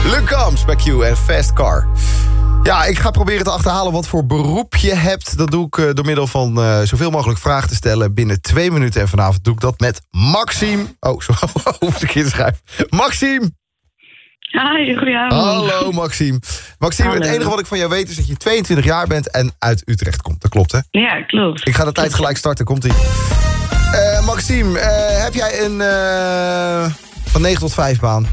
Luc Combs bij Q en Fast Car. Ja, ik ga proberen te achterhalen wat voor beroep je hebt. Dat doe ik door middel van zoveel mogelijk vragen te stellen binnen 2 minuten. En vanavond doe ik dat met Maxime. Oh, zo hoef ik hier te schrijven. Maxime! Hi, goedenavond. Hallo Maxime. Maxime, Hallo. Het enige wat ik van jou weet is dat je 22 jaar bent en uit Utrecht komt. Dat klopt, hè? Ja, klopt. Ik ga de tijd gelijk starten. Komt-ie. Maxime, heb jij een van 9 tot 5 baan?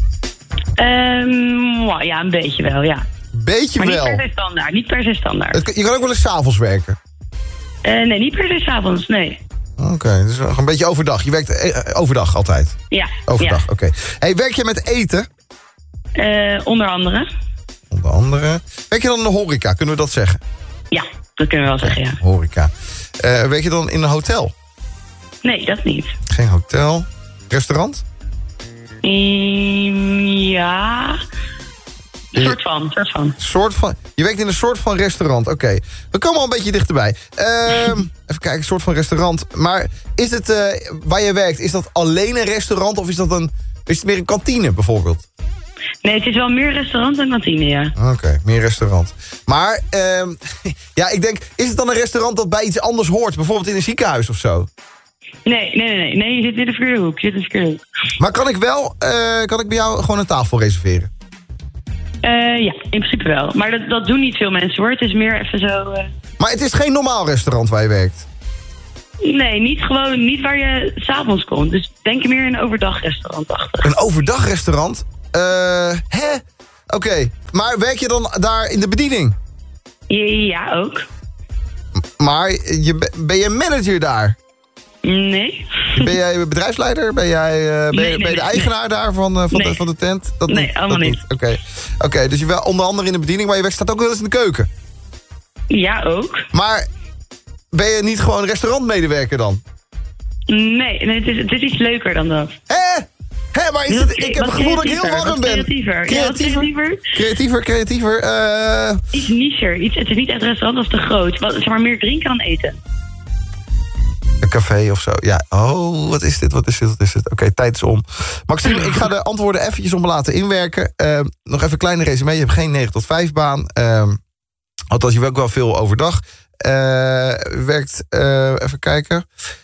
Ja, een beetje wel, ja. Beetje Maar wel. niet per se standaard. Je kan ook wel eens 's avonds werken. Nee, niet per se 's avonds, nee. Oké, dus een beetje overdag. Je werkt overdag altijd? Ja. Overdag, ja. oké. Hey, werk je met eten? Onder andere. Onder andere. Werk je dan in de horeca, kunnen we dat zeggen? Ja, dat kunnen we wel zeggen, ja. Horeca. Werk je dan in een hotel? Nee, dat niet. Geen hotel. Restaurant? Ja. Soort van. Je werkt in een soort van restaurant, oké. We komen al een beetje dichterbij. Even kijken, een soort van restaurant. Maar is het, waar je werkt, is dat alleen een restaurant... of is het meer een kantine bijvoorbeeld? Nee, het is wel meer restaurant dan kantine, ja. Oké, meer restaurant. Maar, ja, ik denk, is het dan een restaurant dat bij iets anders hoort? Bijvoorbeeld in een ziekenhuis of zo? Nee, je zit in de verkeerde hoek. Maar kan ik bij jou gewoon een tafel reserveren? Ja, in principe wel. Maar dat doen niet veel mensen, hoor. Het is meer even zo... Maar het is geen normaal restaurant waar je werkt? Nee, niet waar je 's avonds komt. Dus denk meer een overdagrestaurant-achtig. Een overdagrestaurant? Oké. Maar werk je dan daar in de bediening? Ja, ook. Maar ben je manager daar? Nee. Ben jij bedrijfsleider? Ben je de eigenaar daar van de tent? Allemaal niet. Oké, dus je wel onder andere in de bediening, maar je staat ook wel eens in de keuken? Ja, ook. Maar ben je niet gewoon restaurantmedewerker dan? Nee, het is iets leuker dan dat. Hé, maar ik heb het gevoel dat ik heel warm ben. Creatiever. Iets nicher. Het is niet echt restaurant, dat is te groot. Zeg maar meer drinken dan eten. Een café of zo. Ja, wat is dit? Oké, tijd is om. Maxime, ik ga de antwoorden eventjes om laten inwerken. Nog even een kleine resume. Je hebt geen 9 tot 5 baan. Althans, je werkt wel veel overdag. Werkt, even kijken.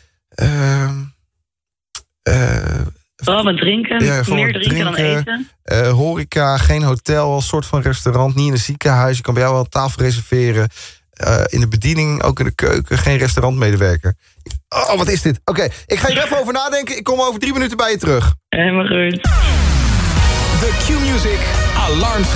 Vooral met drinken. Ja, meer drinken dan eten. Horeca, geen hotel, een soort van restaurant. Niet in een ziekenhuis. Je kan bij jou wel een tafel reserveren. In de bediening, ook in de keuken. Geen restaurantmedewerker. Oh, wat is dit? Oké, ik ga hier even over nadenken. Ik kom over 3 minuten bij je terug. Helemaal goed. De Q-Music Alarm